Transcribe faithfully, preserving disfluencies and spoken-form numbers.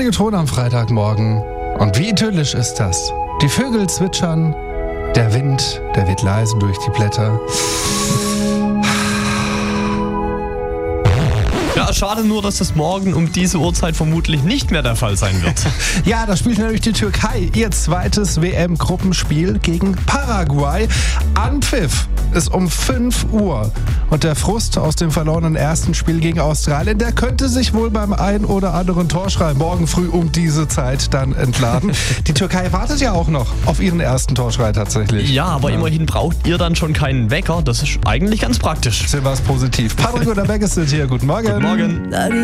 Radioton am Freitagmorgen. Und wie idyllisch ist das? Die Vögel zwitschern, der Wind, der weht leise durch die Blätter. Ja, schade nur, dass das morgen um diese Uhrzeit vermutlich nicht mehr der Fall sein wird. Ja, da spielt nämlich die Türkei ihr zweites W M-Gruppenspiel gegen Paraguay. Anpfiff ist um fünf Uhr. Und der Frust aus dem verlorenen ersten Spiel gegen Australien, der könnte sich wohl beim ein oder anderen Torschrei morgen früh um diese Zeit dann entladen. Die Türkei wartet ja auch noch auf ihren ersten Torschrei tatsächlich. Ja, aber ja. immerhin braucht ihr dann schon keinen Wecker. Das ist eigentlich ganz praktisch. Ist ja was positiv. Patrick und der Beck sind hier. Guten Morgen. Guten Morgen.